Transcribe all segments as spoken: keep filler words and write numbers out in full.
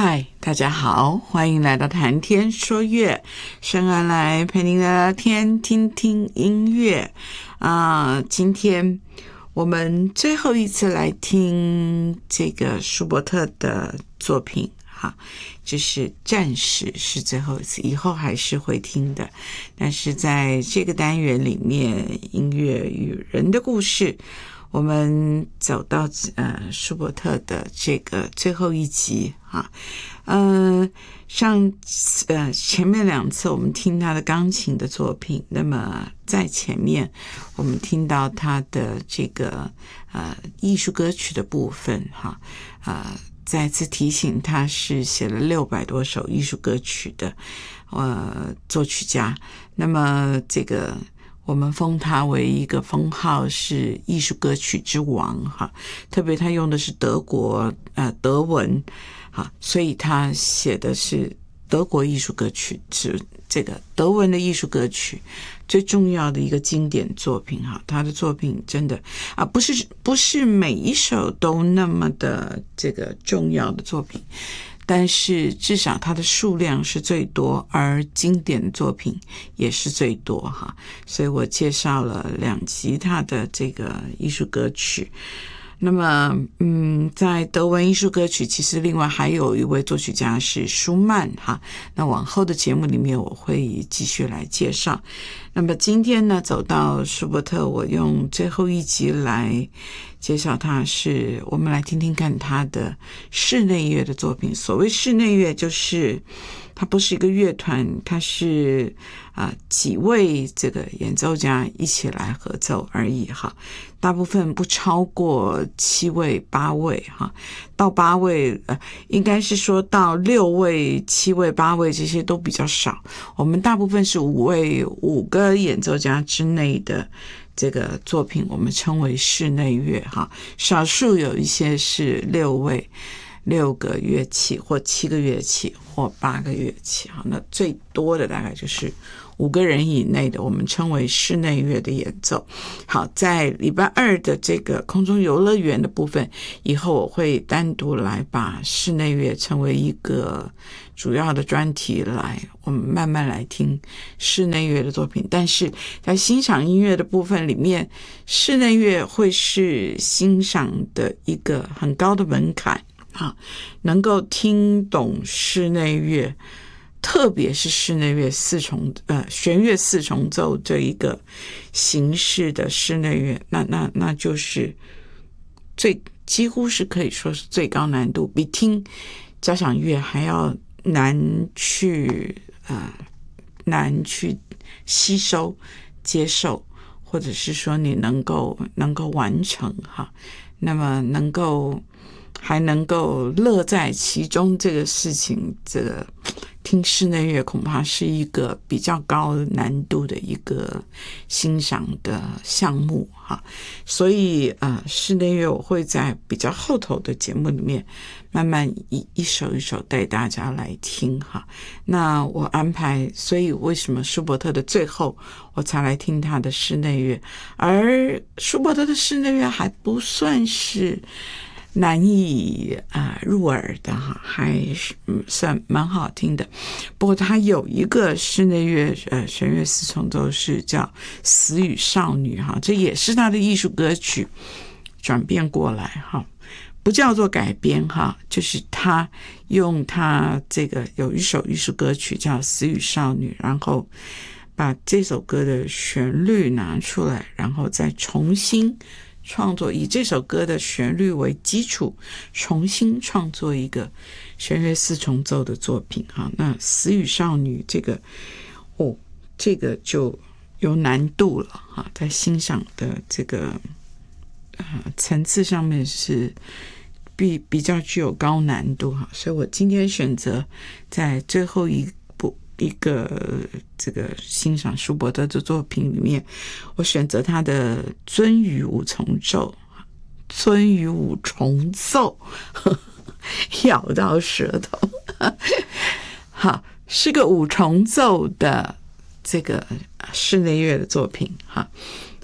嗨，大家好，欢迎来到谈天说乐，深安来陪您聊聊天，听听音乐啊、呃。今天我们最后一次来听这个舒伯特的作品哈，就是暂时是最后一次，以后还是会听的。但是在这个单元里面，音乐与人的故事，我们走到呃舒伯特的这个最后一集哈，呃上呃前面两次我们听他的钢琴的作品，那么在前面我们听到他的这个呃艺术歌曲的部分哈，呃再次提醒他是写了六百多首艺术歌曲的呃作曲家，那么这个我们封他为一个封号是艺术歌曲之王哈，特别他用的是德国呃德文哈，所以他写的是德国艺术歌曲，是这个德文的艺术歌曲最重要的一个经典作品哈。他的作品真的啊，不是不是每一首都那么的这个重要的作品，但是至少它的数量是最多，而经典的作品也是最多哈。所以我介绍了两集他的这个艺术歌曲。那么嗯，在德文艺术歌曲其实另外还有一位作曲家是舒曼哈，那往后的节目里面我会继续来介绍。那么今天呢，走到舒伯特，我用最后一集来介绍他，是我们来听听看他的室内乐的作品。所谓室内乐，就是它不是一个乐团，它是啊、呃、几位这个演奏家一起来合奏而已哈，大部分不超过七位八位哈，到八位呃应该是说到六位七位八位这些都比较少，我们大部分是五位五个演奏家之内的这个作品我们称为室内乐哈，少数有一些是六位六个乐器或七个乐器或八个乐器哈，那最多的大概就是五个人以内的我们称为室内乐的演奏。好，在礼拜二的这个空中游乐园的部分，以后我会单独来把室内乐成为一个主要的专题来，我们慢慢来听室内乐的作品。但是在欣赏音乐的部分里面，室内乐会是欣赏的一个很高的门槛啊，能够听懂室内乐，特别是室内乐四重呃弦乐四重奏这一个形式的室内乐，那那那就是最几乎是可以说是最高难度，比听交响乐还要难去呃难去吸收接受，或者是说你能够能够完成哈，那么能够还能够乐在其中，这个事情这个听室内乐恐怕是一个比较高难度的一个欣赏的项目哈，所以呃，室内乐我会在比较后头的节目里面慢慢一一首一首带大家来听哈。那我安排，所以为什么舒伯特的最后我才来听他的室内乐，而舒伯特的室内乐还不算是难以啊、呃、入耳的哈，还是、嗯、算蛮好听的。不过他有一个室内乐呃弦乐四重奏是叫《死与少女》哈，这也是他的艺术歌曲转变过来哈，不叫做改编哈，就是他用他这个有一首艺术歌曲叫《死与少女》，然后把这首歌的旋律拿出来，然后再重新创作，以这首歌的旋律为基础，重新创作一个弦乐四重奏的作品哈。那死与少女这个哦，这个就有难度了哈，在欣赏的这个呃层次上面是比比较具有高难度哈，所以我今天选择在最后一一个这个欣赏舒伯特的作品里面，我选择他的鳟鱼五重奏，鳟鱼五重奏，呵呵咬到舌头，好，是个五重奏的这个室内乐的作品哈。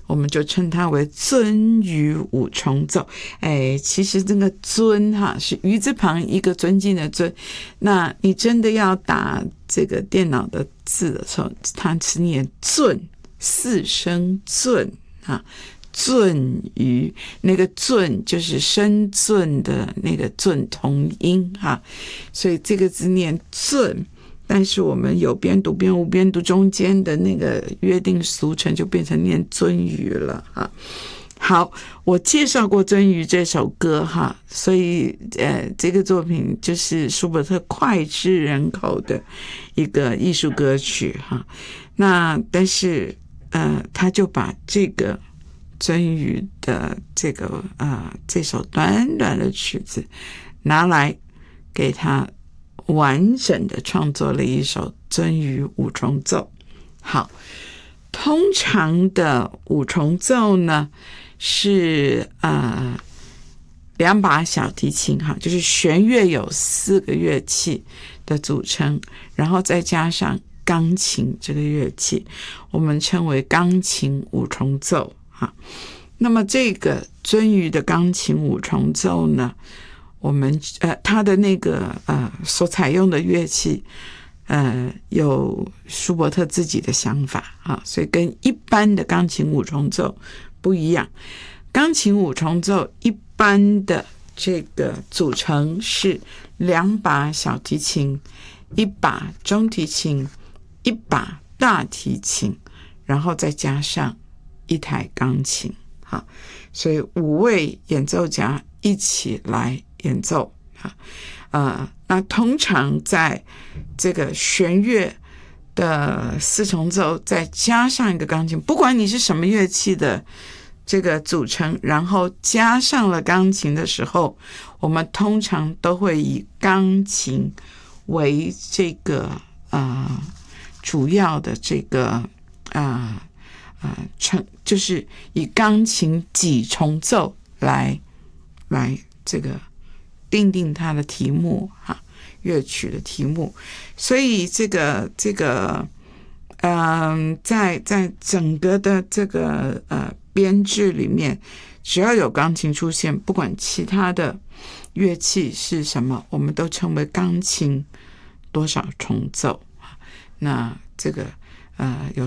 我们就称它为鳟鱼五重奏。哎，其实这个尊哈是鱼字旁一个尊敬的尊，那你真的要打这个电脑的字的时候，它是念鳟，四声鳟啊，鳟鱼，那个鳟就是深圳的那个鳟同音哈，所以这个字念鳟。但是我们有边读边无边读中间的那个约定俗成，就变成念鳟鱼了哈。好，我介绍过鳟鱼这首歌哈，所以呃，这个作品就是舒伯特脍炙人口的一个艺术歌曲哈。那但是呃，他就把这个鳟鱼的这个呃这首短短的曲子拿来给他完整的创作了一首鳟鱼五重奏。好，通常的五重奏呢是呃两把小提琴哈，就是弦乐有四个乐器的组成，然后再加上钢琴这个乐器，我们称为钢琴五重奏哈。那么这个鳟鱼的钢琴五重奏呢，我们呃，它的那个呃所采用的乐器，呃，有舒伯特自己的想法啊，所以跟一般的钢琴五重奏不一样。钢琴五重奏一般的这个组成是两把小提琴，一把中提琴，一把大提琴，然后再加上一台钢琴，好，所以五位演奏家一起来演奏啊，呃，那通常在这个弦乐的四重奏再加上一个钢琴，不管你是什么乐器的这个组成，然后加上了钢琴的时候，我们通常都会以钢琴为这个呃主要的这个呃呃成，就是以钢琴几重奏来来这个定定它的题目哈，乐曲的题目。所以这个这个嗯、呃，在在整个的这个呃编制里面，只要有钢琴出现，不管其他的乐器是什么，我们都称为钢琴多少重奏。那这个呃有